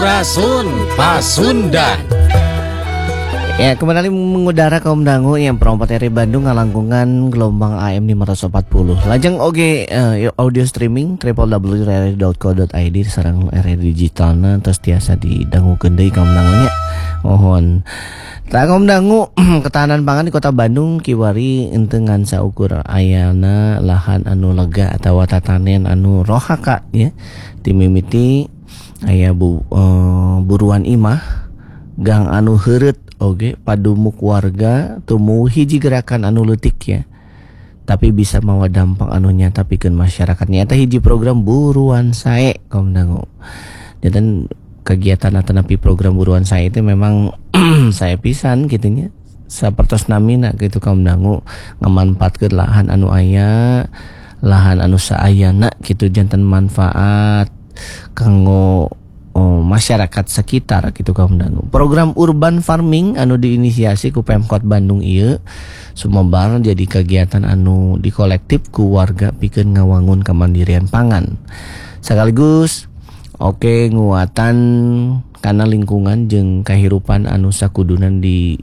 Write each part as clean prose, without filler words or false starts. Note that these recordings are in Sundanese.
Rasun Pasundan. Ya, kembali mengudara kaum dangu yang perompat RI Bandung ngalangkungan gelombang AM 540. Lajeng oge audio streaming www.rri.co.id sareng RI digitalna terus tiasa didangukeun deui kaum dangunya. Mohon tak kaum dangu ketahanan pangan di Kota Bandung kiwari enteungan saukur ayana lahan anu lega atawa tatanen anu rohaka ya. Ti mimiti aya buruan imah gang anu heureut oge padumuk warga tumuh hiji gerakan anu leutik ya. Tapi bisa mawa dampak anu nyata pikeun masyarakat. Nyata hiji program buruan sae kaum dangu. Dan kegiatan atau napi program buruan sae itu memang saya pisan gitunya. Sapertos namina gitu kaum dangu ngamanfaatkeun lahan anu aya, lahan anu saayana gitu janten manfaat kanggo masyarakat sekitar gitu kaum dangu. Program urban farming anu diinisiasi ku Pemkot Bandung ieu sumebar jadi kegiatan anu dikolektif ku warga pikeun ngawangun kemandirian pangan. Sekaligus oke nguatan kana lingkungan jeung kahirupan anu sakudunan di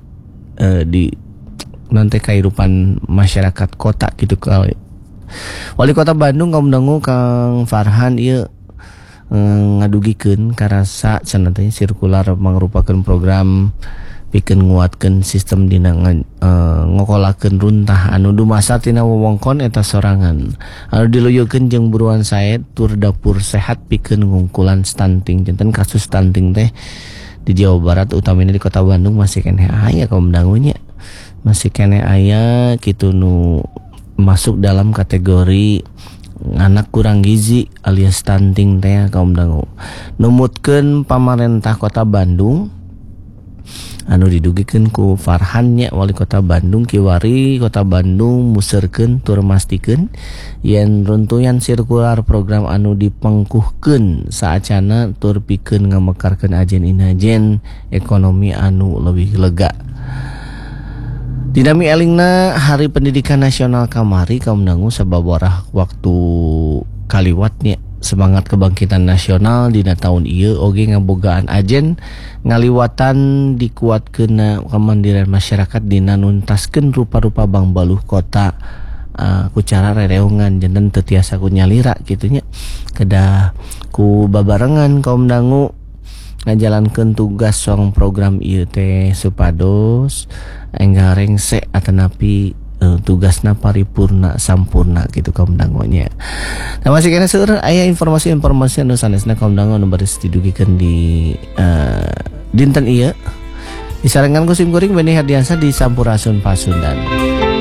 nanti kahirupan masyarakat kota gitu kali. Wali Kota Bandung kaum dangu Kang Farhan ieu ngadugikeun karasa sanatanya sirkular mangrupakeun program pikeun nguatkeun sistem dina ngokolakeun runtah anu dumasa tina wewengkon eta sorangan anu diluyeukeun jeung buruan sae tur dapur sehat pikeun ngungkulan stunting. Janten kasus stunting teh di Jawa Barat utamanya di Kota Bandung masih keneh aya kaum dangu nya, masih keneh aya kitu nu masuk dalam kategori anak kurang gizi alias stunting teh kaum dangu. Numutkeun pamarentah Kota Bandung anu didugikeun ku Farhan nya wali Kota Bandung kiwari Kota Bandung muserkeun tur mastikeun yen runtuyan sirkular program anu dipengkuhkeun saacana tur pikeun ngamekarkeun ajen-inajen ekonomi anu leuwih lega. Dinami elingna Hari Pendidikan Nasional kamari kaum dangu sababarah waktu kaliwatnya semangat kebangkitan nasional dina tahun ieu oge ngabogaan ajen ngaliwatan dikuatkeunna kemandirian masyarakat dina nuntaskeun rupa-rupa Bang Baluh kota ku cara rereungan janten teu tiasa ku nyalira kitu nya. Kedah ku babarengan kaum dangu ngajalankeun tugas song program ieu teh supados enggal rengse atanapi tugasna paripurna sampurna gitu kaum dangu nya. Nah masih kena seueur aya informasi-informasi anu sanesna kaum dangu anu bari didugikeun di dinten ieu disarengan ku sim kuring Beni Hardiansyah di Sampurasun Pasundan.